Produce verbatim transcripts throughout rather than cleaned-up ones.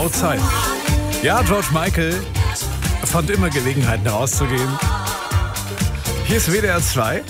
Trauzeit. Ja, George Michael fand immer Gelegenheiten rauszugehen. Hier ist W D R zwei.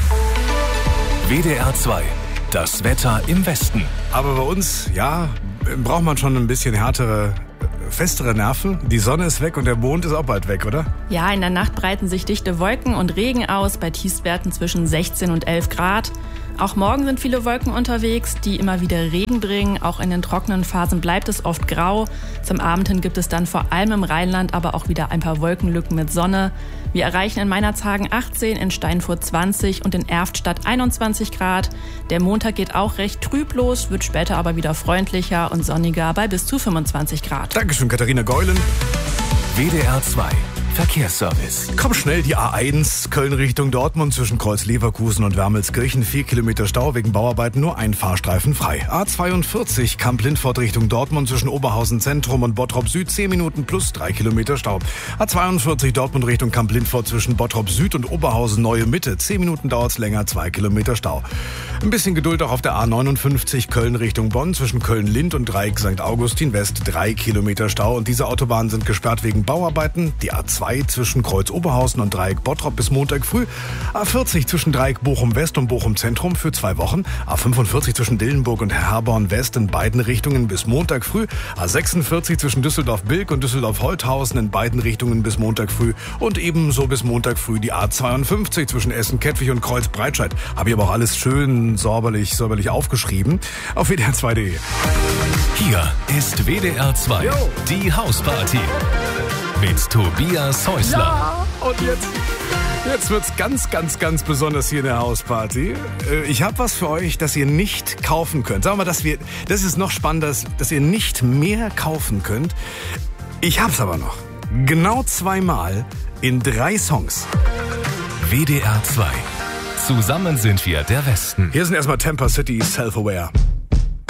W D R zwei, das Wetter im Westen. Aber bei uns, ja, braucht man schon ein bisschen härtere, festere Nerven. Die Sonne ist weg und der Mond ist auch bald weg, oder? Ja, in der Nacht breiten sich dichte Wolken und Regen aus, bei Tiefstwerten zwischen sechzehn und elf Grad. Auch morgen sind viele Wolken unterwegs, die immer wieder Regen bringen. Auch in den trockenen Phasen bleibt es oft grau. Zum Abend hin gibt es dann vor allem im Rheinland aber auch wieder ein paar Wolkenlücken mit Sonne. Wir erreichen in Meinerzhagen achtzehn, in Steinfurt zwanzig und in Erftstadt einundzwanzig Grad. Der Montag geht auch recht trüb los, wird später aber wieder freundlicher und sonniger bei bis zu fünfundzwanzig Grad. Dankeschön, Katharina Geulen. W D R zwei, Verkehrsservice. Komm schnell, die A eins, Köln Richtung Dortmund zwischen Kreuz Leverkusen und Wermelskirchen. Vier Kilometer Stau wegen Bauarbeiten, nur ein Fahrstreifen frei. A zweiundvierzig, Kamp-Lindfort Richtung Dortmund zwischen Oberhausen Zentrum und Bottrop Süd. Zehn Minuten plus drei Kilometer Stau. A zweiundvierzig, Dortmund Richtung Kamp-Lindfort zwischen Bottrop Süd und Oberhausen Neue Mitte. Zehn Minuten dauert's länger, zwei Kilometer Stau. Ein bisschen Geduld auch auf der A neunundfünfzig, Köln Richtung Bonn zwischen Köln-Lind und Dreieck Sankt Augustin West. Drei Kilometer Stau und diese Autobahnen sind gesperrt wegen Bauarbeiten. Die A zwei zwischen Kreuz Oberhausen und Dreieck Bottrop bis Montag früh. A vierzig zwischen Dreieck Bochum West und Bochum Zentrum für zwei Wochen. A fünfundvierzig zwischen Dillenburg und Herborn West in beiden Richtungen bis Montag früh. A sechsundvierzig zwischen Düsseldorf-Bilk und Düsseldorf-Holthausen in beiden Richtungen bis Montag früh. Und ebenso bis Montag früh die A zweiundfünfzig zwischen Essen-Kettwig und Kreuz-Breitscheid. Habe ich aber auch alles schön säuberlich, säuberlich aufgeschrieben. Auf W D R zwei punkt de. Hier ist W D R zwei, Yo. die Hausparty. Mit Tobias Häusler. Ja, und jetzt, jetzt wird's ganz, ganz, ganz besonders hier in der Hausparty. Ich habe was für euch, das ihr nicht kaufen könnt. Sagen wir mal, dass wir, das ist noch spannender, dass ihr nicht mehr kaufen könnt. Ich hab's aber noch. Genau zweimal in drei Songs. W D R zwei. Zusammen sind wir der Westen. Hier sind erstmal Tampa City, Self-Aware.